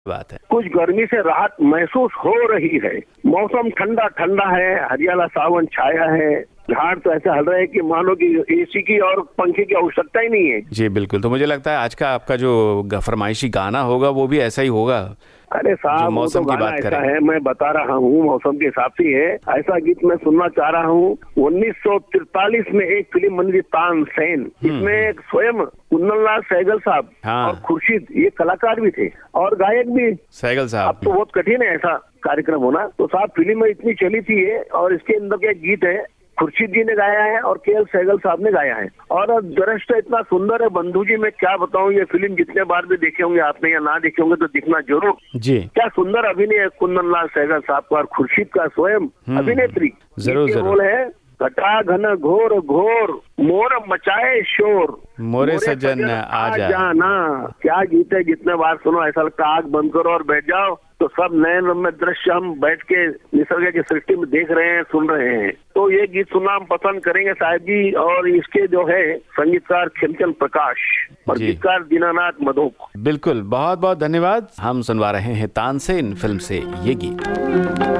बात है। कुछ गर्मी से राहत महसूस हो रही है। मौसम ठंडा ठंडा है, हरियाला सावन छाया है। झाड़ तो ऐसा हल रहा है कि मानो कि एसी की और पंखे की आवश्यकता ही नहीं है। जी बिल्कुल। तो मुझे लगता है आज का आपका जो फरमाइशी गाना होगा वो भी ऐसा ही होगा। अरे साहब, वो तो गाना ऐसा है, मैं बता रहा हूँ, मौसम के हिसाब से है। ऐसा गीत मैं सुनना चाह रहा हूँ। 1943 में एक फिल्म बनी थी तानसेन, इसमें स्वयं कुंदनलाल सहगल साहब और खुर्शीद ये कलाकार भी थे और गायक भी सहगल साहब। अब तो बहुत कठिन है ऐसा कार्यक्रम होना। तो साहब फिल्म में इतनी चली थी ये, और इसके अंदर के गीत है खुर्शीद जी ने गाया है और के एल सहगल साहब ने गाया है। और दृश्य इतना सुंदर है बंधु जी, मैं क्या बताऊं। ये फिल्म जितने बार भी देखे होंगे आपने या ना देखे होंगे तो दिखना जरूर जी। क्या सुंदर अभिनय है कुंदनलाल सहगल साहब का और खुर्शीद का स्वयं अभिनेत्री। जरूर बोल है, घटा घन घोर घोर मोर मचाए शोर, मोरे सजन आ जाना। क्या गीत है, जितने बार सुनो ऐसा लगता है आग बंद करो और बैठ जाओ, तो सब नए रम्य दृश्य हम बैठ के निसर्ग की सृष्टि में देख रहे हैं, सुन रहे हैं। तो ये गीत सुनना हम पसंद करेंगे साहब जी। और इसके जो है संगीतकार खेमचंद प्रकाश और गीतकार दीनानाथ मधोक। बिल्कुल, बहुत बहुत धन्यवाद। हम सुनवा रहे हैं तानसेन फिल्म से ये गीत।